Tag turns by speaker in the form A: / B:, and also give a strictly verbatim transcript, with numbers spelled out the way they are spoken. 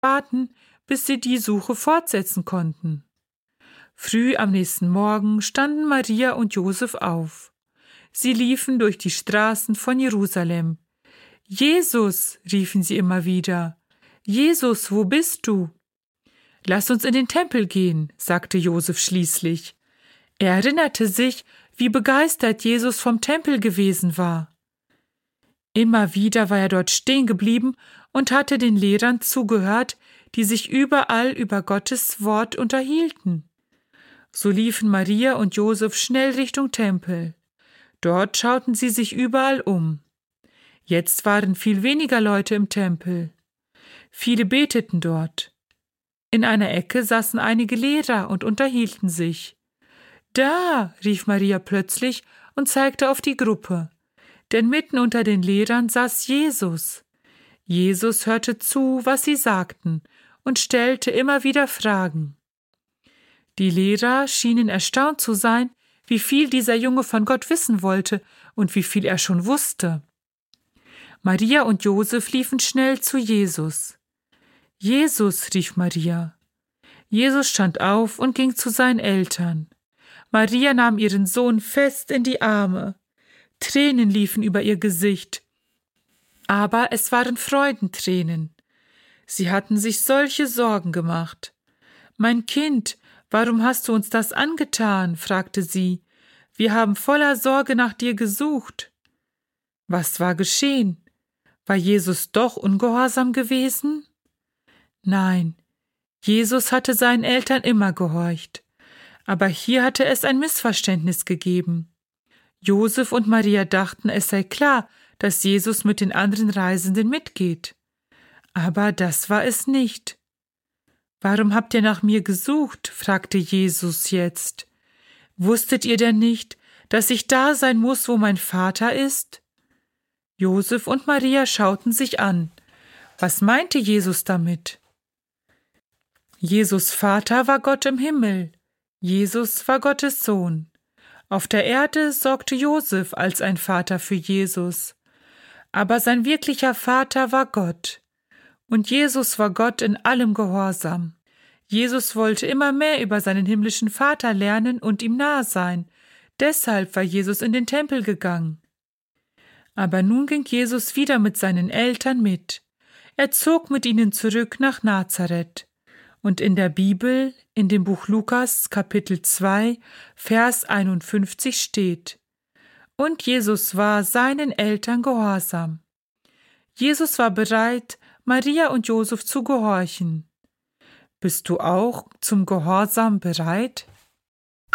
A: warten, bis sie die Suche fortsetzen konnten. Früh am nächsten Morgen standen Maria und Josef auf. Sie liefen durch die Straßen von Jerusalem. »Jesus«, riefen sie immer wieder. »Jesus, wo bist du?« »Lass uns in den Tempel gehen«, sagte Josef schließlich. Er erinnerte sich, wie begeistert Jesus vom Tempel gewesen war. Immer wieder war er dort stehen geblieben und hatte den Lehrern zugehört, die sich überall über Gottes Wort unterhielten. So liefen Maria und Josef schnell Richtung Tempel. Dort schauten sie sich überall um. Jetzt waren viel weniger Leute im Tempel. Viele beteten dort. In einer Ecke saßen einige Lehrer und unterhielten sich. »Da«, rief Maria plötzlich und zeigte auf die Gruppe, denn mitten unter den Lehrern saß Jesus. Jesus hörte zu, was sie sagten, und stellte immer wieder Fragen. Die Lehrer schienen erstaunt zu sein, wie viel dieser Junge von Gott wissen wollte und wie viel er schon wusste. Maria und Josef liefen schnell zu Jesus. »Jesus«, rief Maria. Jesus stand auf und ging zu seinen Eltern. Maria nahm ihren Sohn fest in die Arme. Tränen liefen über ihr Gesicht. Aber es waren Freudentränen. Sie hatten sich solche Sorgen gemacht. »Mein Kind, warum hast du uns das angetan?« fragte sie. »Wir haben voller Sorge nach dir gesucht.« Was war geschehen? War Jesus doch ungehorsam gewesen? Nein, Jesus hatte seinen Eltern immer gehorcht. Aber hier hatte es ein Missverständnis gegeben. Josef und Maria dachten, es sei klar, dass Jesus mit den anderen Reisenden mitgeht. Aber das war es nicht. »Warum habt ihr nach mir gesucht?« fragte Jesus jetzt. »Wusstet ihr denn nicht, dass ich da sein muss, wo mein Vater ist?« Josef und Maria schauten sich an. Was meinte Jesus damit? Jesus' Vater war Gott im Himmel. Jesus war Gottes Sohn. Auf der Erde sorgte Josef als ein Vater für Jesus. Aber sein wirklicher Vater war Gott. Und Jesus war Gott in allem Gehorsam. Jesus wollte immer mehr über seinen himmlischen Vater lernen und ihm nahe sein. Deshalb war Jesus in den Tempel gegangen. Aber nun ging Jesus wieder mit seinen Eltern mit. Er zog mit ihnen zurück nach Nazareth. Und in der Bibel, in dem Buch Lukas, Kapitel zwei, Vers einundfünfzig steht: Und Jesus war seinen Eltern gehorsam. Jesus war bereit, Maria und Josef zu gehorchen. Bist du auch zum Gehorsam bereit?